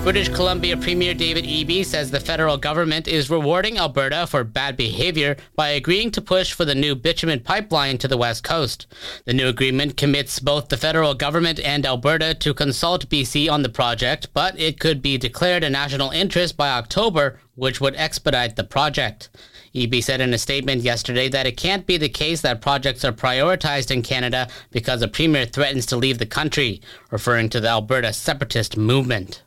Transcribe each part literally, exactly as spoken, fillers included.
British Columbia Premier David Eby says the federal government is rewarding Alberta for bad behavior by agreeing to push for the new bitumen pipeline to the west coast. The new agreement commits both the federal government and Alberta to consult B C on the project, but it could be declared a national interest by October, which would expedite the project. Eby said in a statement yesterday that it can't be the case that projects are prioritized in Canada because a premier threatens to leave the country, referring to the Alberta separatist movement.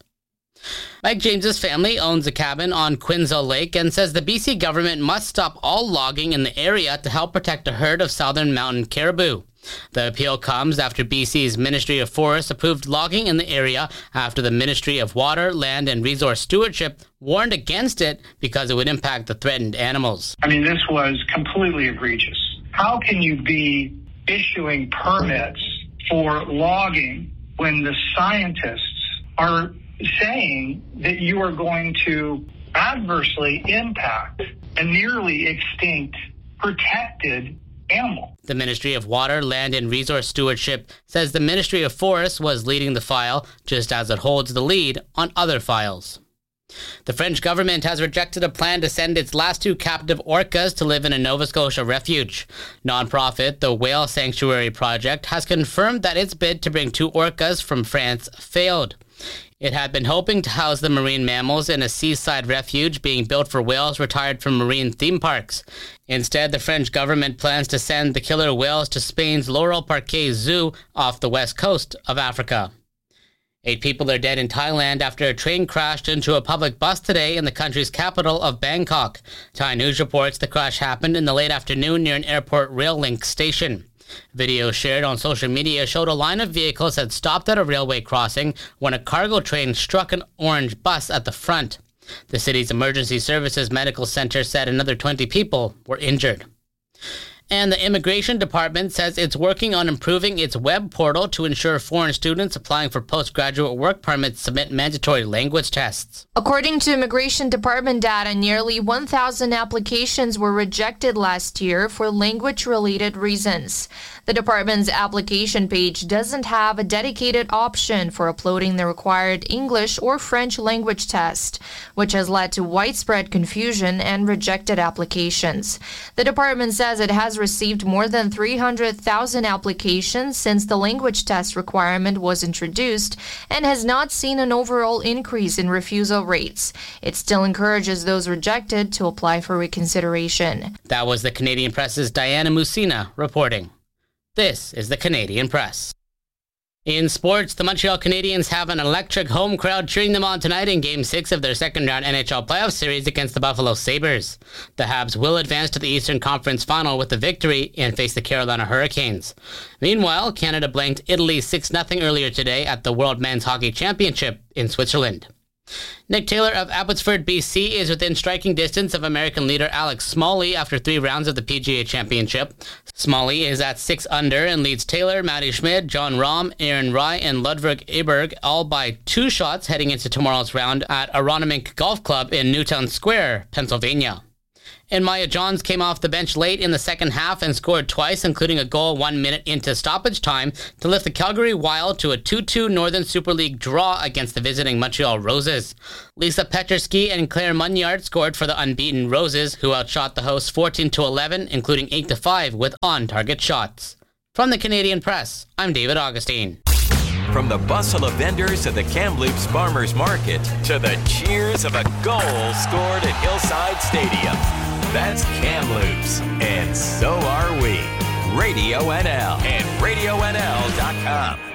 Mike James's family owns a cabin on Quinzel Lake and says the B C government must stop all logging in the area to help protect a herd of southern mountain caribou. The appeal comes after B C's Ministry of Forests approved logging in the area after the Ministry of Water, Land and Resource Stewardship warned against it because it would impact the threatened animals. I mean, this was completely egregious. How can you be issuing permits for logging when the scientists are saying that you are going to adversely impact a nearly extinct protected animal? The Ministry of Water, Land and Resource Stewardship says the Ministry of Forests was leading the file, just as it holds the lead on other files. The French government has rejected a plan to send its last two captive orcas to live in a Nova Scotia refuge. Nonprofit, the Whale Sanctuary Project, has confirmed that its bid to bring two orcas from France failed. It had been hoping to house the marine mammals in a seaside refuge being built for whales retired from marine theme parks. Instead, the French government plans to send the killer whales to Spain's Laurel Parque Zoo off the west coast of Africa. Eight people are dead in Thailand after a train crashed into a public bus today in the country's capital of Bangkok. Thai news reports the crash happened in the late afternoon near an airport rail link station. Video shared on social media showed a line of vehicles had stopped at a railway crossing when a cargo train struck an orange bus at the front. The city's emergency services medical center said another twenty people were injured. And the Immigration Department says it's working on improving its web portal to ensure foreign students applying for postgraduate work permits submit mandatory language tests. According to Immigration Department data, nearly one thousand applications were rejected last year for language-related reasons. The department's application page doesn't have a dedicated option for uploading the required English or French language test, which has led to widespread confusion and rejected applications. The department says it has received more than three hundred thousand applications since the language test requirement was introduced and has not seen an overall increase in refusal rates. It still encourages those rejected to apply for reconsideration. That was the Canadian Press's Diana Musina reporting. This is the Canadian Press. In sports, the Montreal Canadiens have an electric home crowd cheering them on tonight in Game six of their second-round N H L playoff series against the Buffalo Sabres. The Habs will advance to the Eastern Conference Final with the victory and face the Carolina Hurricanes. Meanwhile, Canada blanked Italy six nothing earlier today at the World Men's Hockey Championship in Switzerland. Nick Taylor of Abbotsford, B C is within striking distance of American leader Alex Smalley after three rounds of the P G A Championship. Smalley is at six under and leads Taylor, Matty Schmid, John Rahm, Aaron Rai, and Ludwig Aberg all by two shots heading into tomorrow's round at Aronimink Golf Club in Newtown Square, Pennsylvania. And Maya Johns came off the bench late in the second half and scored twice, including a goal one minute into stoppage time to lift the Calgary Wild to a two two Northern Super League draw against the visiting Montreal Roses. Lisa Pettersky and Claire Munyard scored for the unbeaten Roses, who outshot the hosts fourteen to eleven, including eight to five with on-target shots. From the Canadian Press, I'm David Augustine. From the bustle of vendors to the Kamloops Farmers Market to the cheers of a goal scored at Hillside Stadium. That's Kamloops, and so are we. Radio N L and radio N L dot com.